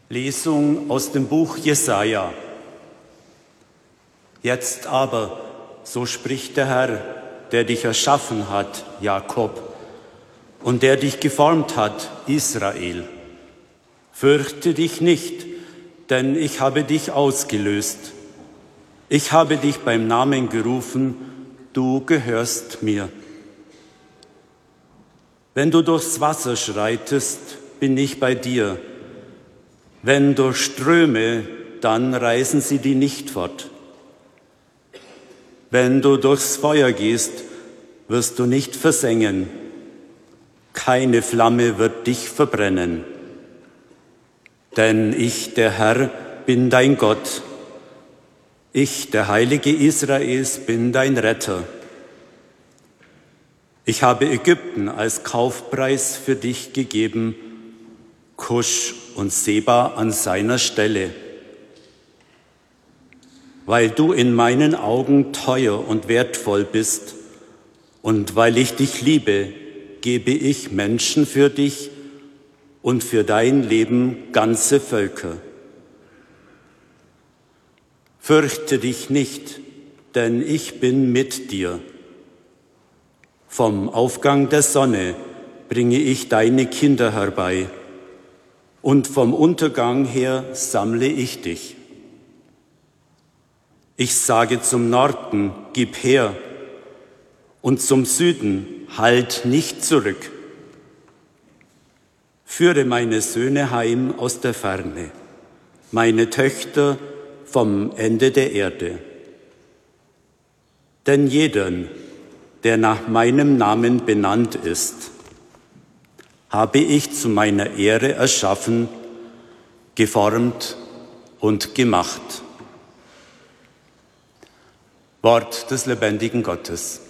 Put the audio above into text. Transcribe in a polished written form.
Lesung aus dem Buch Jesaja. Jetzt aber, so spricht der Herr, der dich erschaffen hat, Jakob, und der dich geformt hat, Israel. Fürchte dich nicht, denn ich habe dich ausgelöst. Ich habe dich beim Namen gerufen, du gehörst mir. Wenn du durchs Wasser schreitest, bin ich bei dir. Wenn durch Ströme, dann reißen sie dich nicht fort. Wenn du durchs Feuer gehst, wirst du nicht versengen. Keine Flamme wird dich verbrennen. Denn ich, der Herr, bin dein Gott. Ich, der Heilige Israels, bin dein Retter. Ich habe Ägypten als Kaufpreis für dich gegeben, Kusch und Seba an seiner Stelle. Weil du in meinen Augen teuer und wertvoll bist und weil ich dich liebe, gebe ich Menschen für dich und für dein Leben ganze Völker. Fürchte dich nicht, denn ich bin mit dir. Vom Aufgang der Sonne bringe ich deine Kinder herbei, und vom Untergang her sammle ich dich. Ich sage zum Norden, gib her, und zum Süden, halt nicht zurück. Führe meine Söhne heim aus der Ferne, meine Töchter vom Ende der Erde. Denn jeden, der nach meinem Namen benannt ist, habe ich zu meiner Ehre erschaffen, geformt und gemacht. Wort des lebendigen Gottes.